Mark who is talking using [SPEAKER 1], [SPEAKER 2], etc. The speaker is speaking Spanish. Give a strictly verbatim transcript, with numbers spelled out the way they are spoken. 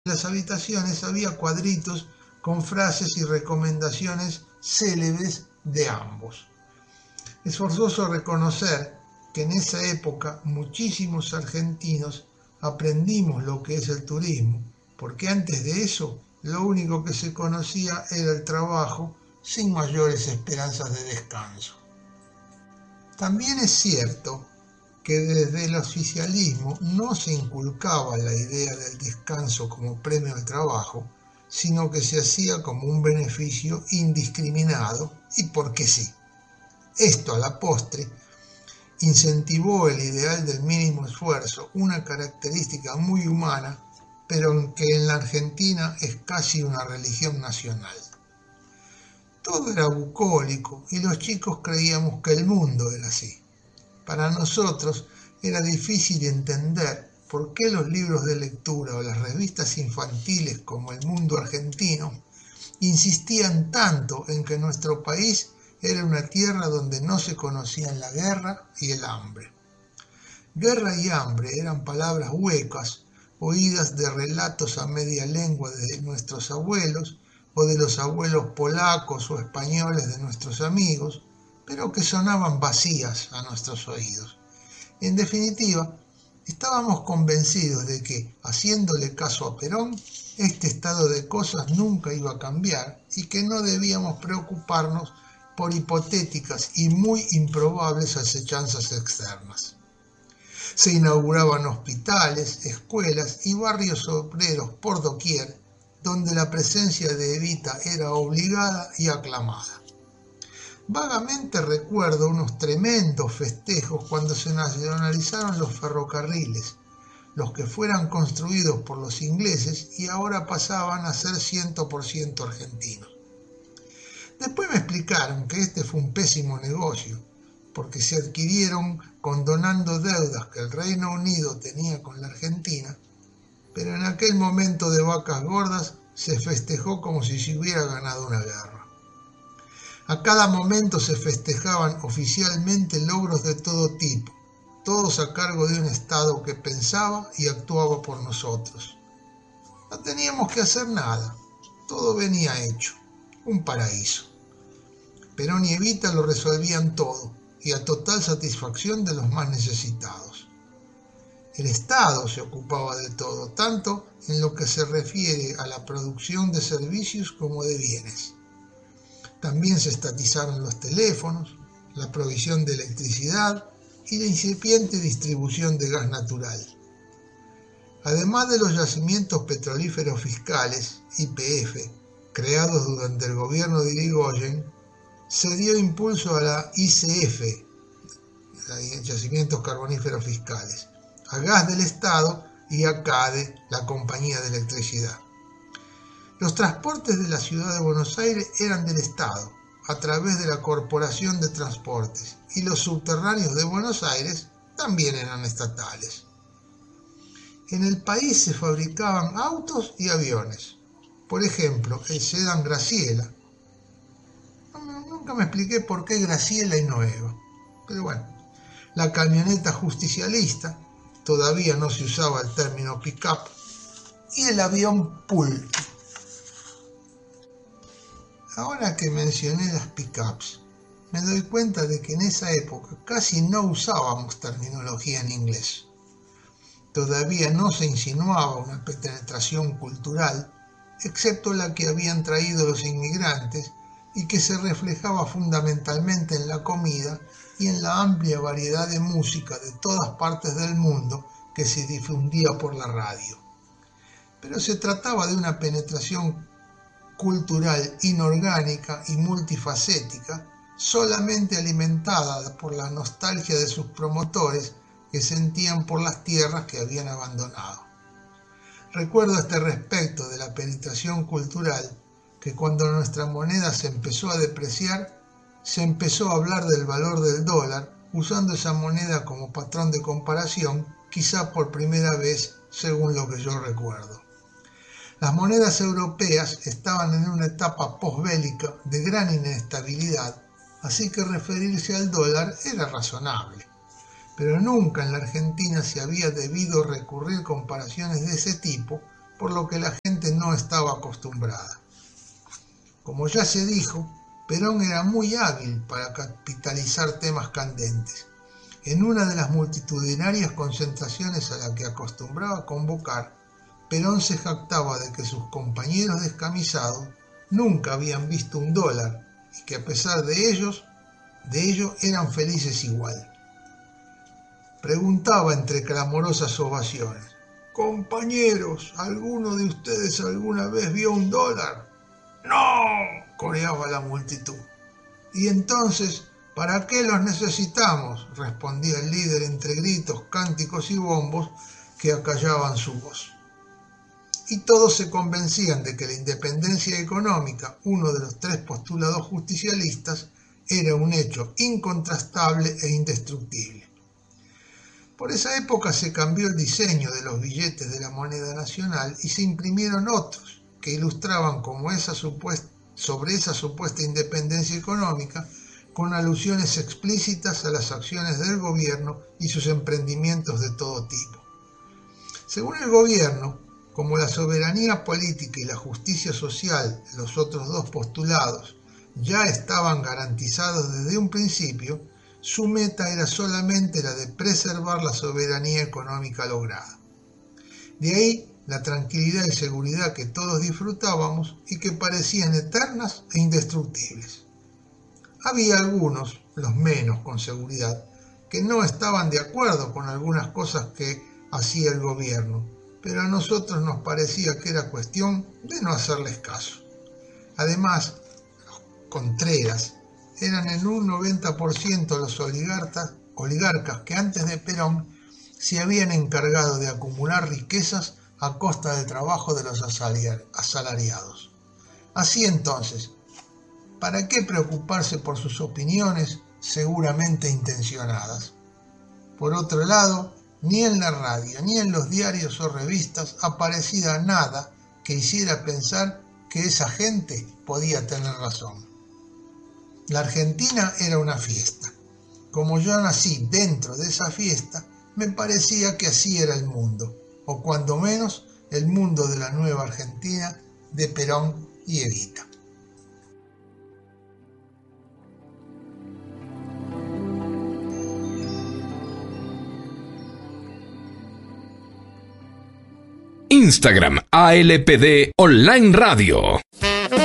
[SPEAKER 1] En las habitaciones había cuadritos con frases y recomendaciones célebres de ambos. Es forzoso reconocer que en esa época muchísimos argentinos aprendimos lo que es el turismo, porque antes de eso lo único que se conocía era el trabajo sin mayores esperanzas de descanso. También es cierto que desde el oficialismo no se inculcaba la idea del descanso como premio al trabajo, sino que se hacía como un beneficio indiscriminado y porque sí. Esto a la postre incentivó el ideal del mínimo esfuerzo, una característica muy humana, pero que en la Argentina es casi una religión nacional. Todo era bucólico y los chicos creíamos que el mundo era así. Para nosotros era difícil entender por qué los libros de lectura o las revistas infantiles como El Mundo Argentino insistían tanto en que nuestro país era una tierra donde no se conocían la guerra y el hambre. Guerra y hambre eran palabras huecas, oídas de relatos a media lengua de nuestros abuelos o de los abuelos polacos o españoles de nuestros amigos, pero que sonaban vacías a nuestros oídos. En definitiva, estábamos convencidos de que, haciéndole caso a Perón, este estado de cosas nunca iba a cambiar y que no debíamos preocuparnos por hipotéticas y muy improbables acechanzas externas. Se inauguraban hospitales, escuelas y barrios obreros por doquier, donde la presencia de Evita era obligada y aclamada. Vagamente recuerdo unos tremendos festejos cuando se nacionalizaron los ferrocarriles, los que fueran construidos por los ingleses y ahora pasaban a ser cien por ciento argentinos. Después me explicaron que este fue un pésimo negocio, porque se adquirieron condonando deudas que el Reino Unido tenía con la Argentina, pero en aquel momento de vacas gordas se festejó como si se hubiera ganado una guerra. A cada momento se festejaban oficialmente logros de todo tipo, todos a cargo de un Estado que pensaba y actuaba por nosotros. No teníamos que hacer nada, todo venía hecho, un paraíso. Perón y Evita lo resolvían todo, y a total satisfacción de los más necesitados. El Estado se ocupaba de todo, tanto en lo que se refiere a la producción de servicios como de bienes. También se estatizaron los teléfonos, la provisión de electricidad y la incipiente distribución de gas natural. Además de los yacimientos petrolíferos fiscales, Y P F, creados durante el gobierno de Irigoyen, se dio impulso a la Y C F, yacimientos carboníferos fiscales, a Gas del Estado y a CADE, la compañía de electricidad. Los transportes de la ciudad de Buenos Aires eran del Estado, a través de la Corporación de Transportes, y los subterráneos de Buenos Aires también eran estatales. En el país se fabricaban autos y aviones. Por ejemplo, el sedán Graciela. Nunca me expliqué por qué Graciela y no Eva, pero bueno. La camioneta justicialista, todavía no se usaba el término pick-up, y el avión Pulqui. Ahora que mencioné las pick-ups, me doy cuenta de que en esa época casi no usábamos terminología en inglés. Todavía no se insinuaba una penetración cultural, excepto la que habían traído los inmigrantes y que se reflejaba fundamentalmente en la comida y en la amplia variedad de música de todas partes del mundo que se difundía por la radio. Pero se trataba de una penetración cultural inorgánica y multifacética, solamente alimentada por la nostalgia de sus promotores que sentían por las tierras que habían abandonado. Recuerdo a este respecto de la penetración cultural que cuando nuestra moneda se empezó a depreciar, se empezó a hablar del valor del dólar, usando esa moneda como patrón de comparación, quizá por primera vez, según lo que yo recuerdo. Las monedas europeas estaban en una etapa posbélica de gran inestabilidad, así que referirse al dólar era razonable. Pero nunca en la Argentina se había debido recurrir comparaciones de ese tipo, por lo que la gente no estaba acostumbrada. Como ya se dijo, Perón era muy hábil para capitalizar temas candentes. En una de las multitudinarias concentraciones a las que acostumbraba convocar, Perón se jactaba de que sus compañeros descamisados nunca habían visto un dólar y que a pesar de ellos, de ello eran felices igual. Preguntaba entre clamorosas ovaciones: «Compañeros, ¿alguno de ustedes alguna vez vio un dólar?» «¡No!», coreaba la multitud. «¿Y entonces, para qué los necesitamos?», respondía el líder entre gritos, cánticos y bombos que acallaban su voz. Y todos se convencían de que la independencia económica, uno de los tres postulados justicialistas, era un hecho incontrastable e indestructible. Por esa época se cambió el diseño de los billetes de la moneda nacional y se imprimieron otros que ilustraban como esa supuesta, sobre esa supuesta independencia económica, con alusiones explícitas a las acciones del gobierno y sus emprendimientos de todo tipo. Según el gobierno, como la soberanía política y la justicia social, los otros dos postulados, ya estaban garantizados desde un principio, su meta era solamente la de preservar la soberanía económica lograda. De ahí la tranquilidad y seguridad que todos disfrutábamos y que parecían eternas e indestructibles. Había algunos, los menos con seguridad, que no estaban de acuerdo con algunas cosas que hacía el gobierno, pero a nosotros nos parecía que era cuestión de no hacerles caso. Además, los contreras eran en un noventa por ciento los oligarcas, oligarcas que antes de Perón se habían encargado de acumular riquezas a costa del trabajo de los asalariados. Así entonces, ¿para qué preocuparse por sus opiniones seguramente intencionadas? Por otro lado, ni en la radio, ni en los diarios o revistas aparecía nada que hiciera pensar que esa gente podía tener razón. La Argentina era una fiesta. Como yo nací dentro de esa fiesta, me parecía que así era el mundo, o cuando menos el mundo de la nueva Argentina de Perón y Evita.
[SPEAKER 2] Instagram A L P D Online Radio.